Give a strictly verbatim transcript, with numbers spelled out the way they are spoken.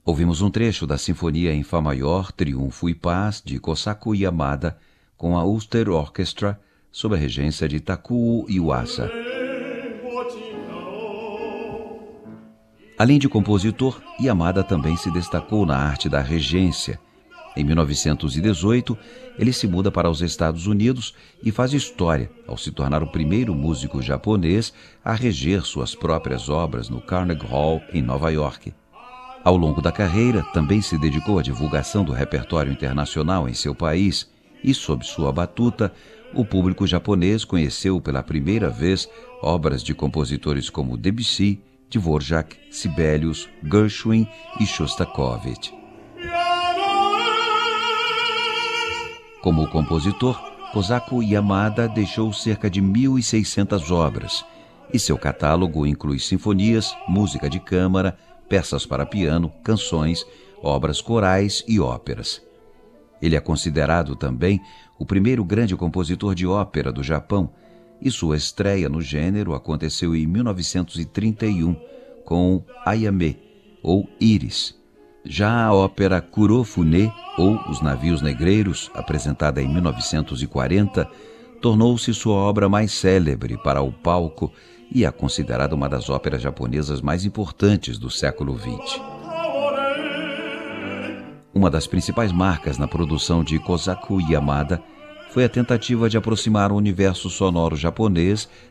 Ouvimos um trecho da Sinfonia em Fá Maior, Triunfo e Paz, de Kosaku Yamada, com a Ulster Orchestra, sob a regência de Takuo Iwasa. Além de compositor, Yamada também se destacou na arte da regência. Em mil novecentos e dezoito, ele se muda para os Estados Unidos e faz história ao se tornar o primeiro músico japonês a reger suas próprias obras no Carnegie Hall, em Nova York. Ao longo da carreira, também se dedicou à divulgação do repertório internacional em seu país e, sob sua batuta, o público japonês conheceu pela primeira vez obras de compositores como Debussy, Dvorak, Sibelius, Gershwin e Shostakovich. Como compositor, Kosaku Yamada deixou cerca de mil e seiscentas obras, e seu catálogo inclui sinfonias, música de câmara, peças para piano, canções, obras corais e óperas. Ele é considerado também o primeiro grande compositor de ópera do Japão, e sua estreia no gênero aconteceu em mil novecentos e trinta e um, com Ayame, ou Iris. Já a ópera Kurofune, ou Os Navios Negreiros, apresentada em mil novecentos e quarenta, tornou-se sua obra mais célebre para o palco e é considerada uma das óperas japonesas mais importantes do século vinte. Uma das principais marcas na produção de Kosaku Yamada foi a tentativa de aproximar o universo sonoro japonês